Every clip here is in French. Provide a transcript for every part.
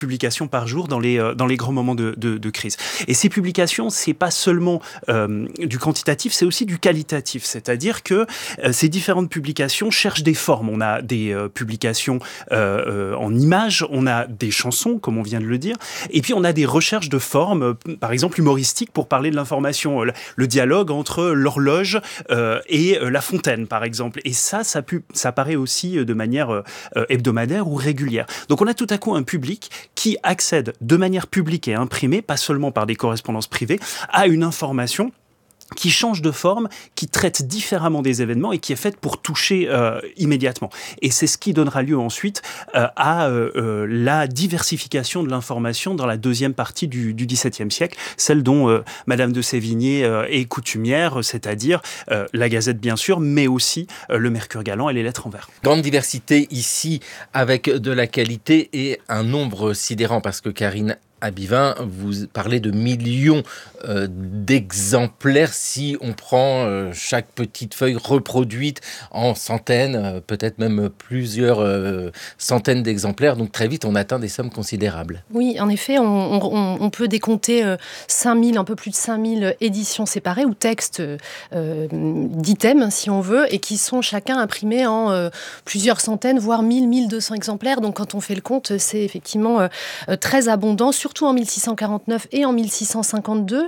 publications par jour dans les grands moments de crise. Et ces publications, c'est pas seulement du quantitatif, c'est aussi du qualitatif. C'est-à-dire que ces différentes publications cherchent des formes. On a des publications en images, on a des chansons, comme on vient de le dire, et puis on a des recherches de formes, par exemple humoristiques, pour parler de l'information. Le dialogue entre l'horloge et la fontaine, par exemple. Et ça paraît aussi de manière hebdomadaire ou régulière. Donc on a tout à coup un public qui accède de manière publique et imprimée, pas seulement par des correspondances privées, à une information qui change de forme, qui traite différemment des événements et qui est faite pour toucher immédiatement. Et c'est ce qui donnera lieu ensuite à la diversification de l'information dans la deuxième partie du XVIIe siècle, celle dont Madame de Sévigné est coutumière, c'est-à-dire la Gazette bien sûr, mais aussi le Mercure galant et les Lettres en vers. Grande diversité ici, avec de la qualité et un nombre sidérant, parce que Karine Abivin, vous parlez de millions d'exemplaires si on prend chaque petite feuille reproduite en centaines, peut-être même plusieurs centaines d'exemplaires. Donc très vite, on atteint des sommes considérables. Oui, en effet, on peut décompter 5000, un peu plus de 5000 éditions séparées ou textes d'items, si on veut, et qui sont chacun imprimés en plusieurs centaines, voire 1200 exemplaires. Donc quand on fait le compte, c'est effectivement très abondant, surtout en 1649 et en 1652.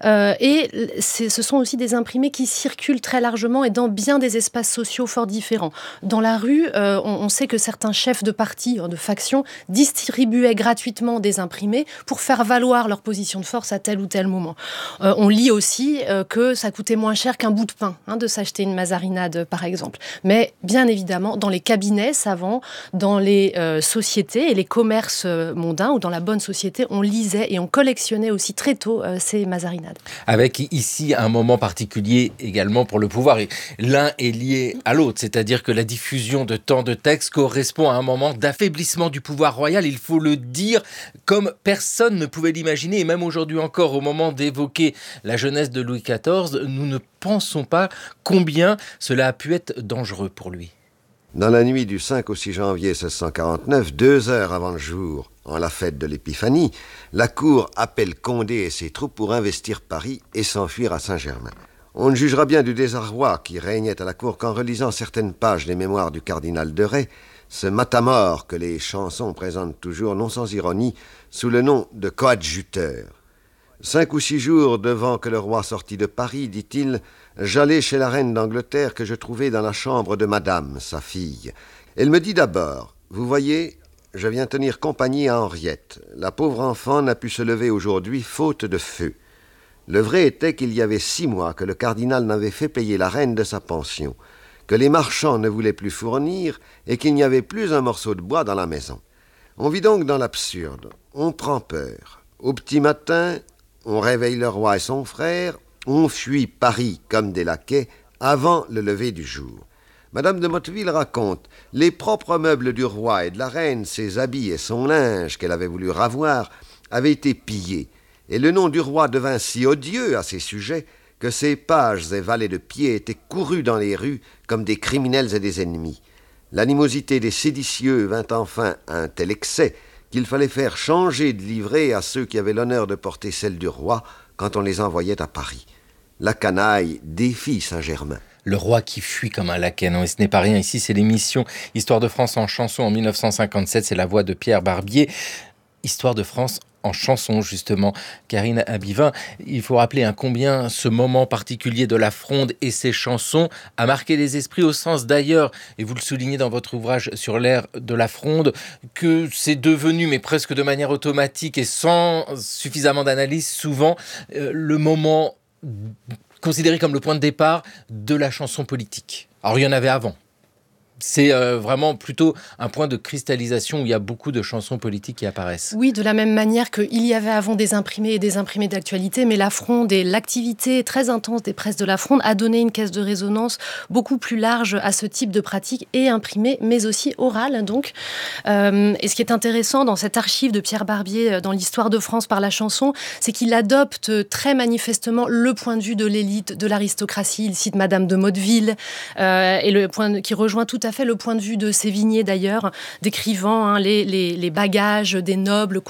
Ce sont aussi des imprimés qui circulent très largement et dans bien des espaces sociaux fort différents. Dans la rue, on sait que certains chefs de partis, de factions, distribuaient gratuitement des imprimés pour faire valoir leur position de force à tel ou tel moment. On lit aussi que ça coûtait moins cher qu'un bout de pain de s'acheter une mazarinade, par exemple. Mais bien évidemment, dans les cabinets savants, dans les sociétés et les commerces mondains ou dans la bonne société, on lisait et on collectionnait aussi très tôt ces mazarinades. Avec ici un moment particulier également pour le pouvoir. Et l'un est lié à l'autre, c'est-à-dire que la diffusion de tant de textes correspond à un moment d'affaiblissement du pouvoir royal, il faut le dire, comme personne ne pouvait l'imaginer. Et même aujourd'hui encore, au moment d'évoquer la jeunesse de Louis XIV, nous ne pensons pas combien cela a pu être dangereux pour lui. Dans la nuit du 5 au 6 janvier 1649, 2 heures avant le jour, en la fête de l'Épiphanie, la cour appelle Condé et ses troupes pour investir Paris et s'enfuir à Saint-Germain. On ne jugera bien du désarroi qui régnait à la cour qu'en relisant certaines pages des mémoires du cardinal de Rais, ce matamor que les chansons présentent toujours, non sans ironie, sous le nom de coadjuteur. 5 ou 6 jours devant que le roi sortît de Paris, dit-il, j'allai chez la reine d'Angleterre que je trouvai dans la chambre de madame, sa fille. Elle me dit d'abord, vous voyez, je viens tenir compagnie à Henriette. La pauvre enfant n'a pu se lever aujourd'hui faute de feu. Le vrai était qu'il y avait 6 mois que le cardinal n'avait fait payer la reine de sa pension, que les marchands ne voulaient plus fournir et qu'il n'y avait plus un morceau de bois dans la maison. On vit donc dans l'absurde, on prend peur. Au petit matin, on réveille le roi et son frère, on fuit Paris comme des laquais avant le lever du jour. Madame de Motteville raconte « Les propres meubles du roi et de la reine, ses habits et son linge qu'elle avait voulu ravoir, avaient été pillés, et le nom du roi devint si odieux à ses sujets que ses pages et valets de pied étaient courus dans les rues comme des criminels et des ennemis. L'animosité des séditieux vint enfin à un tel excès qu'il fallait faire changer de livrée à ceux qui avaient l'honneur de porter celle du roi quand on les envoyait à Paris. La canaille défie Saint-Germain. Le roi qui fuit comme un laquais. Non, et ce n'est pas rien. Ici, c'est l'émission Histoire de France en chanson en 1957. C'est la voix de Pierre Barbier. Histoire de France en chanson, justement. Karine Abivin, il faut rappeler combien ce moment particulier de la Fronde et ses chansons a marqué les esprits, au sens d'ailleurs, et vous le soulignez dans votre ouvrage sur l'ère de la Fronde, que c'est devenu, mais presque de manière automatique et sans suffisamment d'analyse, souvent le moment considéré comme le point de départ de la chanson politique. Alors il y en avait avant. C'est vraiment plutôt un point de cristallisation où il y a beaucoup de chansons politiques qui apparaissent. Oui, de la même manière qu'il y avait avant des imprimés et des imprimés d'actualité, mais la Fronde et l'activité très intense des presses de la Fronde a donné une caisse de résonance beaucoup plus large à ce type de pratique, et imprimée, mais aussi orale. Donc. Et ce qui est intéressant dans cette archive de Pierre Barbier dans l'histoire de France par la chanson, c'est qu'il adopte très manifestement le point de vue de l'élite, de l'aristocratie. Il cite Madame de Motteville, et le point qui rejoint tout à à fait le point de vue de Sévigné d'ailleurs, décrivant les bagages des nobles